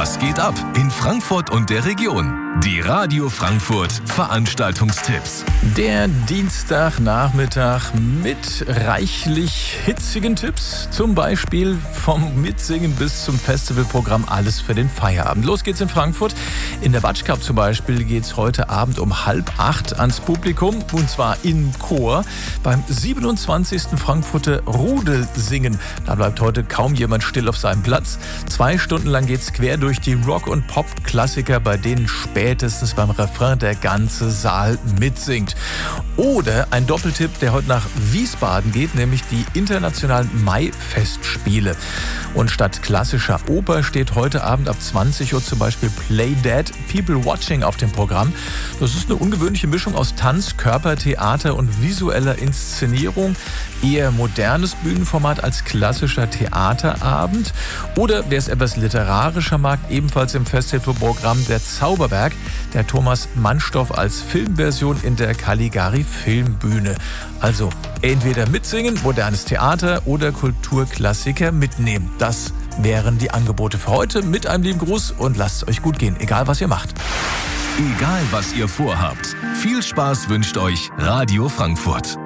Was geht ab in Frankfurt und der Region? Die Radio Frankfurt Veranstaltungstipps. Der Dienstagnachmittag mit reichlich hitzigen Tipps. Zum Beispiel vom Mitsingen bis zum Festivalprogramm, alles für den Feierabend. Los geht's in Frankfurt. In der Batsch Cup zum Beispiel geht's heute Abend um 7:30 ans Publikum. Und zwar im Chor beim 27. Frankfurter Rudelsingen. Da bleibt heute kaum jemand still auf seinem Platz. 2 Stunden lang geht's quer durch die Rock- und Pop-Klassiker, bei denen spätestens beim Refrain der ganze Saal mitsingt. Oder ein Doppeltipp, der heute nach Wiesbaden geht, nämlich die internationalen Mai-Festspiele. Und statt klassischer Oper steht heute Abend ab 20 Uhr zum Beispiel Play Dead, People Watching auf dem Programm. Das ist eine ungewöhnliche Mischung aus Tanz, Körpertheater und visueller Inszenierung. Eher modernes Bühnenformat als klassischer Theaterabend. Oder wer es etwas literarischer mag, ebenfalls im Festivalprogramm der Zauberberg, der Thomas Mannstoff als Filmversion in der Caligari Filmbühne. Also entweder mitsingen, modernes Theater oder Kulturklassiker mitnehmen. Das wären die Angebote für heute. Mit einem lieben Gruß und lasst es euch gut gehen, egal was ihr macht. Egal was ihr vorhabt. Viel Spaß wünscht euch Radio Frankfurt.